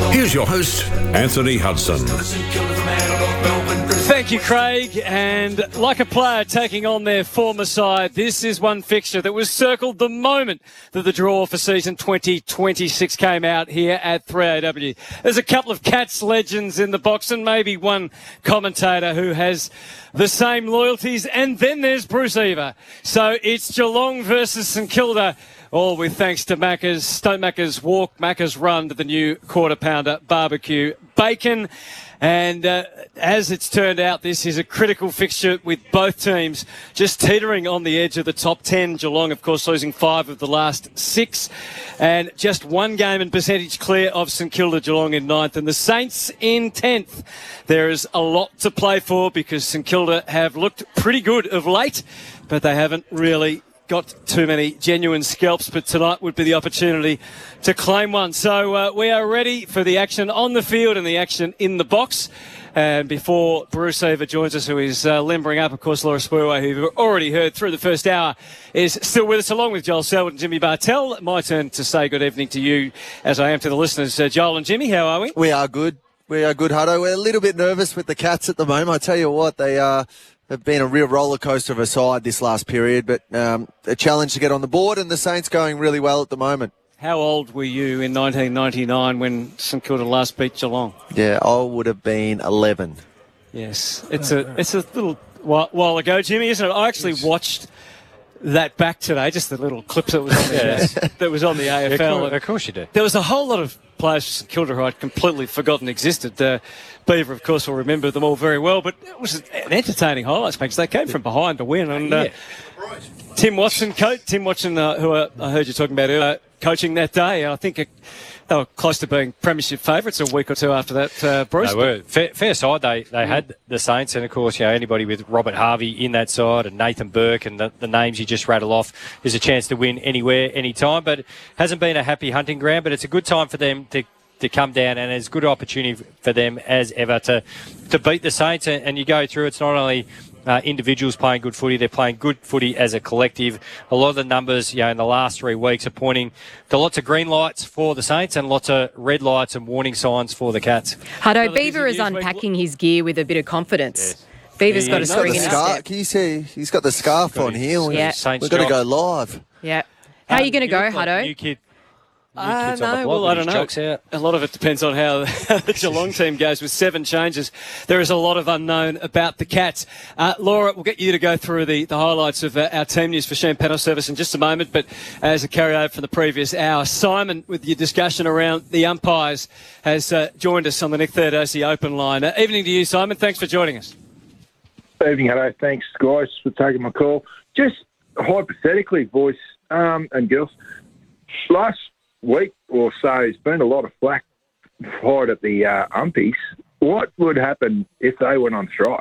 Here's your host, Anthony Hudson. Thank you, Craig. And like a player taking on their former side, this is one fixture that was circled the moment that the draw for season 2026 came out here at 3AW. There's a couple of Cats legends in the box and maybe one commentator who has the same loyalties. And then there's Bruce Eva. So it's Geelong versus St Kilda. All with thanks to Macca's, don't Macca's walk, Macca's run to the new quarter pounder barbecue bacon. And as it's turned out, this is a critical fixture with both teams just teetering on the edge of the top 10. Geelong, of course, losing 5 of the last 6. And just one game and percentage clear of St Kilda. Geelong in 9th and the Saints in 10th. There is a lot to play for because St Kilda have looked pretty good of late, but they haven't really got too many genuine scalps, but tonight would be the opportunity to claim one. So we are ready for the action on the field and the action in the box. And before Bruce Eva joins us, who is limbering up, of course, Laura Spurway, who you've already heard through the first hour, is still with us, along with Joel Selwood and Jimmy Bartell. My turn to say good evening to you, as I am to the listeners. Joel and Jimmy, how are we? We are good. We are good, Hutto. We're a little bit nervous with the Cats at the moment. I tell you what, they have been a real roller coaster of a side this last period, but a challenge to get on the board, and the Saints going really well at the moment. How old were you in 1999 when St Kilda last beat Geelong? Yeah, I would have been 11. Yes, it's a little while ago, Jimmy, isn't it? I actually watched that back today, just the little clips that was on the, that was on the AFL. Of course you do. There was a whole lot of players from St Kilda who I'd completely forgotten existed. Beaver, of course, will remember them all very well, but it was an entertaining highlights because they came from behind to win. And Tim Watson, who I heard you talking about earlier, coaching that day. I think they were close to being premiership favourites a week or two after that, Bruce. They were. Fair side. They had the Saints, and of course, anybody with Robert Harvey in that side and Nathan Burke and the names you just rattle off, there's a chance to win anywhere, anytime. But it hasn't been a happy hunting ground, but it's a good time for them to come down, and it's a good opportunity for them as ever to beat the Saints. And you go through, it's not only individuals playing good footy, they're playing good footy as a collective. A lot of the numbers in the last 3 weeks are pointing to lots of green lights for the Saints and lots of red lights and warning signs for the Cats. Hutto, Beaver is unpacking his gear with a bit of confidence. Yes. Beaver's got a spring in his step. Can you see? He's got the scarf on here. We've got to go live. Yeah. How are you going to go, Hutto? New kid. I don't know. A lot of it depends on how the Geelong team goes with 7 changes. There is a lot of unknown about the Cats. Laura, we'll get you to go through the highlights of our team news for Sheen Panel Service in just a moment, but as a carryover from the previous hour, Simon, with your discussion around the umpires, has joined us on the Nick Theodosii open line. Evening to you, Simon. Thanks for joining us. Evening, hello. Thanks, guys, for taking my call. Just hypothetically, boys and girls, last week or so, there's been a lot of flack fired at the umpies. What would happen if they went on strike?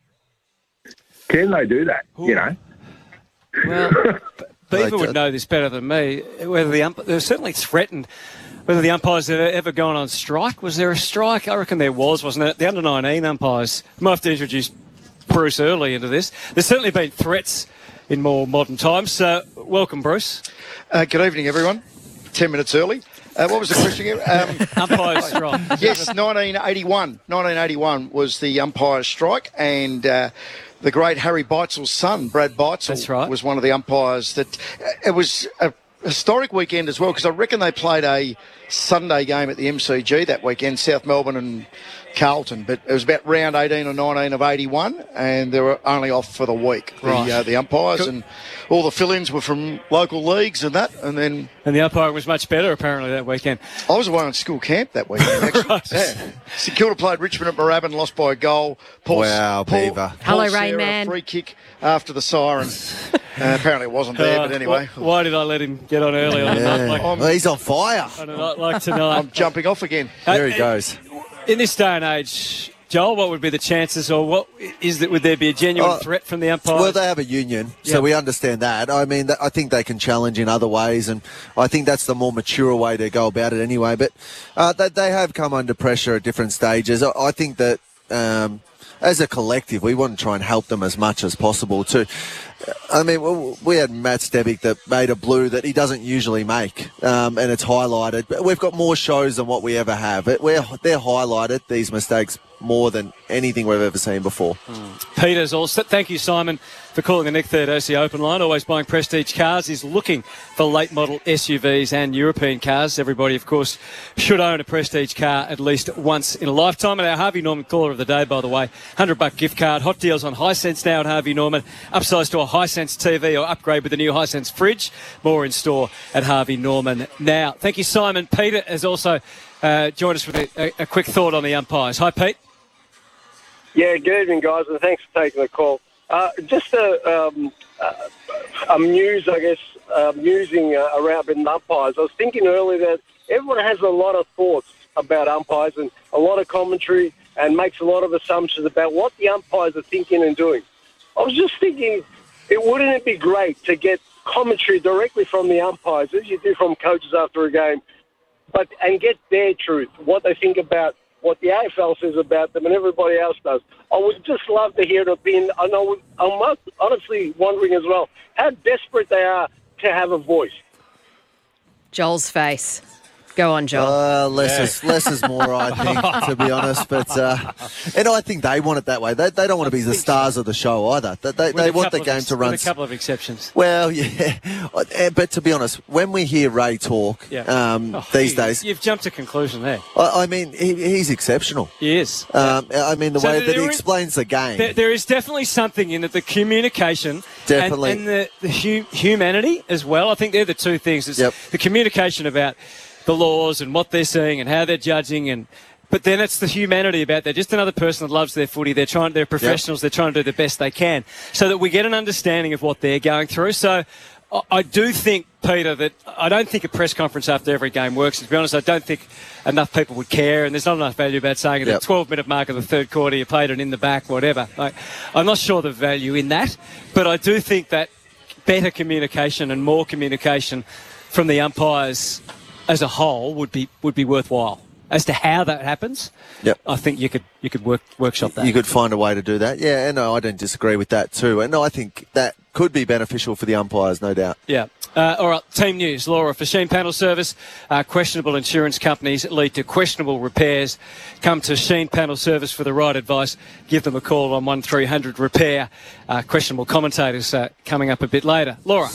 Can they do that? Ooh. Well, Beaver would know this better than me. Whether they're certainly threatened. Whether the umpires have ever gone on strike. Was there a strike? I reckon there was, wasn't it? The under-19 umpires. Might have to introduce Bruce early into this. There's certainly been threats in more modern times. So, welcome, Bruce. Good evening, everyone. 10 minutes early. What was the question here? Umpire strike. Yes, 1981. 1981 was the umpire strike, and the great Harry Beitzel's son, Brad Beitzel, was one of the umpires. That it was a historic weekend as well, because I reckon they played a Sunday game at the MCG that weekend, South Melbourne and Carlton, but it was about round 18 or 19 of 81, and they were only off for the week, the umpires, and all the fill-ins were from local leagues and that, and the umpiring was much better apparently that weekend. I was away on school camp that weekend, actually. Yeah. St Kilda played Richmond at Moorabbin, lost by a goal. Beaver. Hello, Rain Man. A free kick after the siren. Apparently it wasn't there, but anyway. Why did I let him get on early on a night he's on fire. on a night like tonight? I'm jumping off again. There he goes. In this day and age, Joel, what would be the chances, or what is that? Would there be a genuine threat from the umpires? Well, they have a union, so we understand that. I mean, I think they can challenge in other ways, and I think that's the more mature way to go about it anyway. But they have come under pressure at different stages. I think that as a collective, we want to try and help them as much as possible too. I mean, we had Matt Stebic that made a blue that he doesn't usually make, and it's highlighted. But we've got more shows than what we ever have. They're highlighted, these mistakes, more than anything we've ever seen before. Peter's also, thank you, Simon, for calling the Nick Third OC Open line. Always buying prestige cars. He's looking for late model SUVs and European cars. Everybody, of course, should own a prestige car at least once in a lifetime. And our Harvey Norman caller of the day, by the way, $100 gift card. Hot deals on Hisense now at Harvey Norman. Upsize to a Hisense TV or upgrade with the new Hisense fridge. More in store at Harvey Norman now. Thank you, Simon. Peter has also joined us with a quick thought on the umpires. Hi, Pete. Yeah, good evening, guys, and thanks for taking the call. Just a muse, I guess, musing around with umpires. I was thinking earlier that everyone has a lot of thoughts about umpires and a lot of commentary and makes a lot of assumptions about what the umpires are thinking and doing. I was just thinking, wouldn't it be great to get commentary directly from the umpires, as you do from coaches after a game, and get their truth, what they think about what the AFL says about them and everybody else does. I would just love to hear an opinion. And I'm honestly wondering as well how desperate they are to have a voice. Joel's face. Go on, Joel. Less is more, I think, to be honest. But and I think they want it that way. They don't want to be the stars of the show either. They want the game to run. With a couple of exceptions. Well, yeah. But to be honest, when we hear Ray talk these days... You've jumped to conclusion there. I mean, he's exceptional. He is. I mean, the way that he explains the game. There is definitely something in it, the communication and the humanity as well. I think they're the two things. It's the communication about the laws and what they're seeing and how they're judging, but then it's the humanity about that. Just another person that loves their footy. They're professionals. They're trying to do the best they can so that we get an understanding of what they're going through. So I do think, Peter, that I don't think a press conference after every game works. To be honest, I don't think enough people would care, and there's not enough value about saying at the 12-minute mark of the third quarter you played it in the back, whatever. I'm not sure the value in that, but I do think that better communication and more communication from the umpires as a whole would be worthwhile. As to how that happens, I think you could workshop that. You could find a way to do that. Yeah, and I don't disagree with that too. And I think that could be beneficial for the umpires, no doubt. Yeah. All right, team news. Laura, for Sheen Panel Service, questionable insurance companies lead to questionable repairs. Come to Sheen Panel Service for the right advice. Give them a call on 1300 repair. Questionable commentators coming up a bit later. Laura.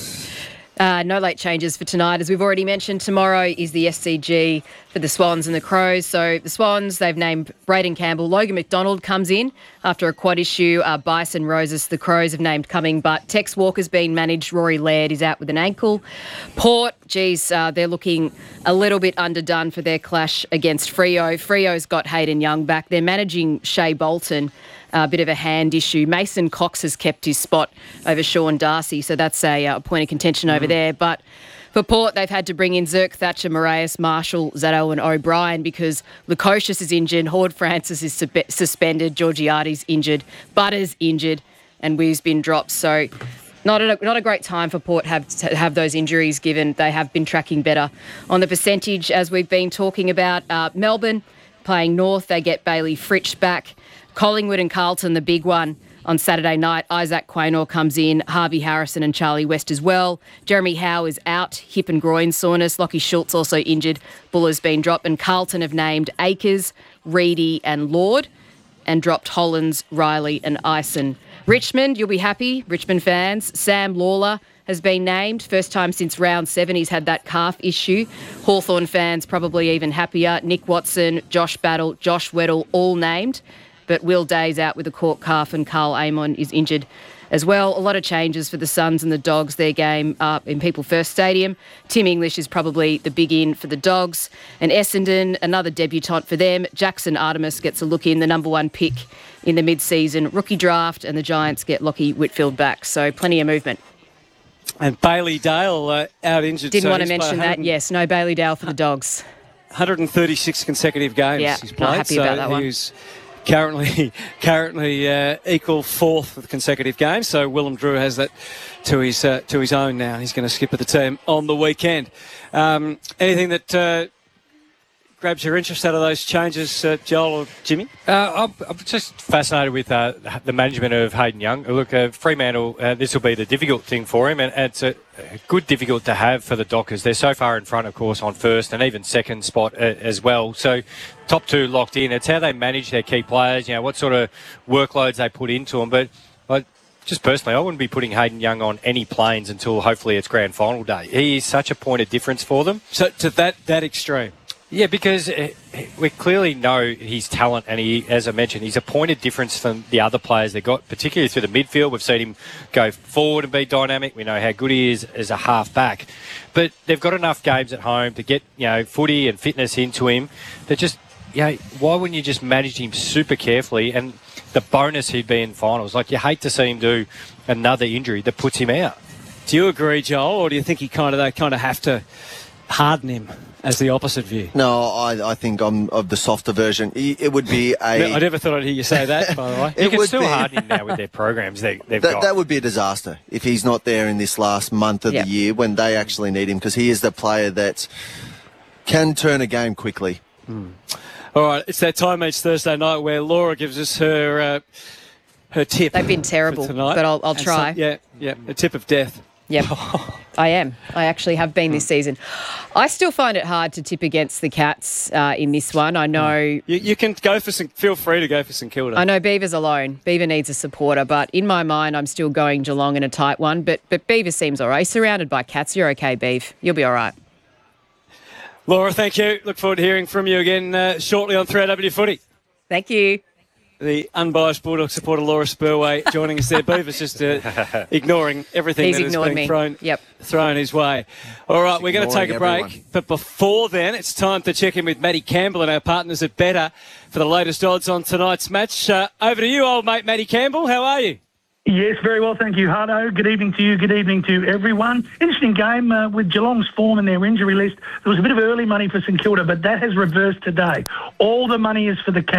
No late changes for tonight. As we've already mentioned, tomorrow is the SCG for the Swans and the Crows. So the Swans, they've named Braden Campbell. Logan McDonald comes in after a quad issue. Bison Roses, the Crows have named coming. But Tex Walker's been managed. Rory Laird is out with an ankle. Port, they're looking a little bit underdone for their clash against Freo. Freo's got Hayden Young back. They're managing Shea Bolton. A bit of a hand issue. Mason Cox has kept his spot over Sean Darcy, so that's a point of contention over there. But for Port, they've had to bring in Zirk Thatcher, Moraes, Marshall, Zaddo and O'Brien because Lukosius is injured, Horde Francis is suspended, Georgiades injured, Butters injured, and Wee's been dropped. So not a great time for Port to have those injuries, given they have been tracking better. On the percentage, as we've been talking about, Melbourne playing North, they get Bailey Fritsch back. Collingwood and Carlton, the big one on Saturday night. Isaac Quaynor comes in, Harvey Harrison and Charlie West as well. Jeremy Howe is out, hip and groin soreness. Lockie Schultz also injured. Buller's been dropped. And Carlton have named Akers, Reedy and Lord and dropped Hollands, Riley and Ison. Richmond, you'll be happy, Richmond fans. Sam Lawler has been named. First time since round 7 he's had that calf issue. Hawthorn fans probably even happier. Nick Watson, Josh Battle, Josh Weddle all named. But Will Day's out with a cork calf and Carl Amon is injured as well. A lot of changes for the Suns and the Dogs, their game up in People First Stadium. Tim English is probably the big in for the Dogs. And Essendon, another debutant for them. Jackson Artemis gets a look in, the number 1 pick in the mid-season rookie draft, and the Giants get Lockie Whitfield back. So plenty of movement. And Bailey Dale out injured. Didn't want to mention that. Yes, no Bailey Dale for the Dogs. 136 consecutive games he's played. Not happy about that one. He's currently equal 4th with consecutive games. So Willem Drew has that to his own now. He's going to skip at the team on the weekend. Anything that grabs your interest out of those changes, Joel or Jimmy? I'm just fascinated with the management of Hayden Young. Look, Fremantle, this will be the difficult thing for him, and it's a good difficult to have for the Dockers. They're so far in front, of course, on first and even second spot as well. So top two locked in. It's how they manage their key players, what sort of workloads they put into them. But just personally, I wouldn't be putting Hayden Young on any planes until hopefully it's grand final day. He is such a point of difference for them. So to that extreme? Yeah, because we clearly know his talent, and he, as I mentioned, he's a point of difference from the other players they got, particularly through the midfield. We've seen him go forward and be dynamic. We know how good he is as a half-back. But they've got enough games at home to get, footy and fitness into him. They're just, why wouldn't you just manage him super carefully? And the bonus he'd be in finals. Like, you hate to see him do another injury that puts him out. Do you agree, Joel, or do you think they kind of have to harden him as the opposite view? No, I think I'm of the softer version. It would be I never thought I'd hear you say that, by the way. You can still harden him now with their programs they've got. That would be a disaster if he's not there in this last month of the year when they actually need him, because he is the player that can turn a game quickly. All right, it's that time each Thursday night where Laura gives us her tip. They've been terrible, but I'll try. A tip of death. Yep, I am. I actually have been this season. I still find it hard to tip against the Cats in this one. I know... You can go for feel free to go for St Kilda. I know Beaver's alone. Beaver needs a supporter, but in my mind, I'm still going Geelong in a tight one. But Beaver seems all right. Surrounded by Cats, you're okay, Beav. You'll be all right. Laura, thank you. Look forward to hearing from you again shortly on 3AW Footy. Thank you. The unbiased Bulldog supporter Laura Spurway joining us there. Beaver's just ignoring everything that has been thrown his way. All right, we're going to take a break. But before then, it's time to check in with Matty Campbell and our partners at Betr for the latest odds on tonight's match. Over to you, old mate Matty Campbell. How are you? Yes, very well, thank you, Hardo. Good evening to you, good evening to everyone. Interesting game with Geelong's form and their injury list. There was a bit of early money for St Kilda, but that has reversed today. All the money is for the Cats.